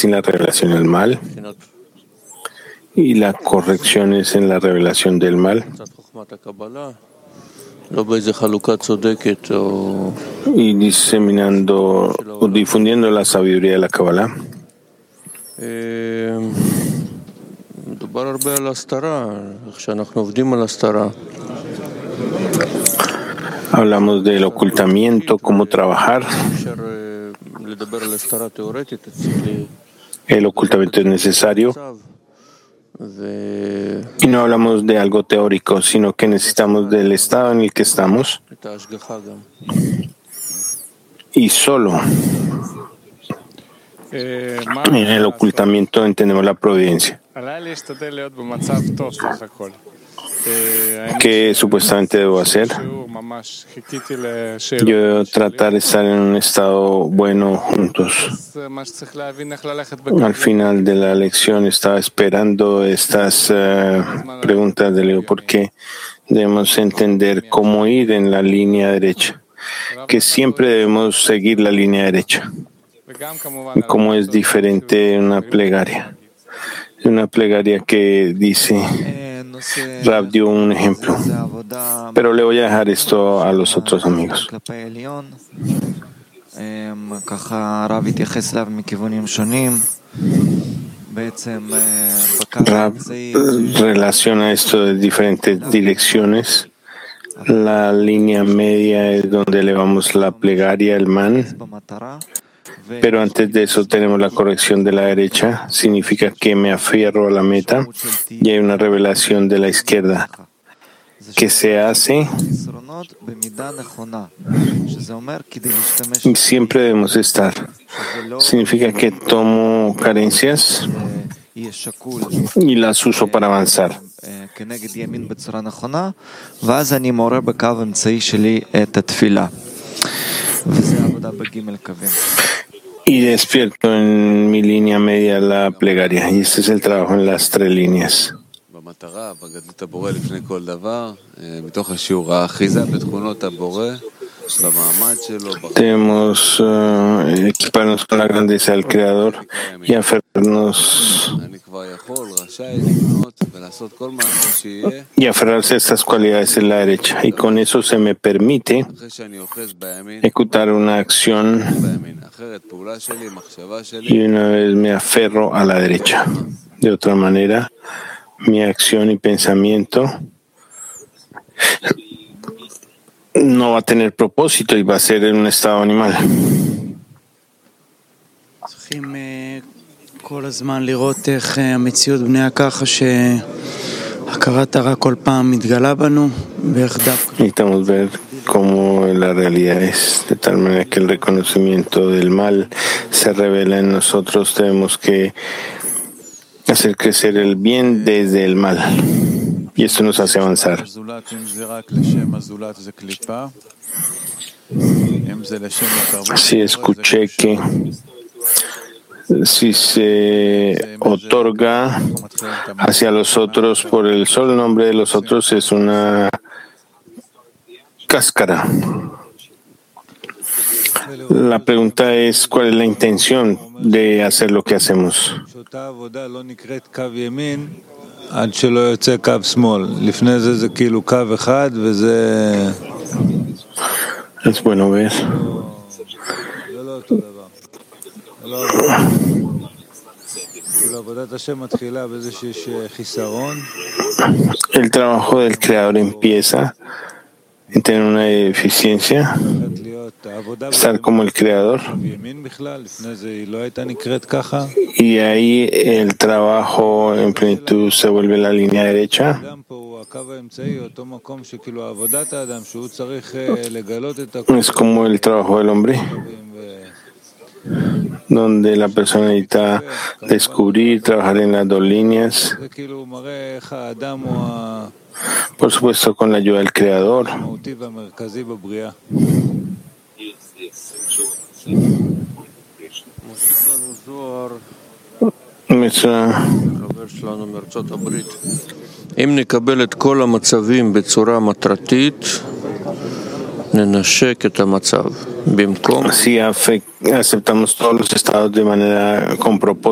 sin la revelación del mal, y la corrección es en la revelación del mal, y diseminando o difundiendo la sabiduría de la Kabbalah. Hablamos del ocultamiento, cómo trabajar. El ocultamiento es necesario. Y no hablamos de algo teórico, sino que necesitamos del estado en el que estamos. Y solo en el ocultamiento entendemos la providencia. ¿Qué supuestamente debo hacer? Yo tratar de estar en un estado bueno juntos. Al final de la lección estaba esperando estas preguntas de Leo, porque debemos entender cómo ir en la línea derecha, que siempre debemos seguir la línea derecha. Y cómo es diferente una plegaria. Una plegaria que dice, Rab dio un ejemplo, pero le voy a dejar esto a los otros amigos. Rab relaciona esto de diferentes direcciones. La línea media es donde elevamos la plegaria, el man. Pero antes de eso tenemos la corrección de la derecha, significa que me afierro a la meta, y hay una revelación de la izquierda que se hace, y siempre debemos estar. Significa que tomo carencias y las uso para avanzar. Y despierto en mi línea media la plegaria. Y este es el trabajo en las tres líneas. Debemos equiparnos con la grandeza del Creador y aferrarse a estas cualidades en la derecha. Y con eso se me permite ejecutar una acción, y una vez me aferro a la derecha. De otra manera, mi acción y pensamiento no va a tener propósito y va a ser en un estado animal. Necesitamos ver cómo la realidad es, de tal manera que el reconocimiento del mal se revela en nosotros. Tenemos que hacer crecer el bien desde el mal, y esto nos hace avanzar. Sí, escuché que si se otorga hacia los otros por el solo nombre de los otros, es una cáscara. La pregunta es, ¿cuál es la intención de hacer lo que hacemos? Es bueno ver. El trabajo del Creador empieza en tener una deficiencia, estar como el Creador, y ahí el trabajo en plenitud se vuelve la línea derecha. Es como el trabajo del hombre, donde la persona necesita descubrir, trabajar en las dos líneas, por supuesto con la ayuda del Creador. Si aceptamos todos los estados de manera con propósito,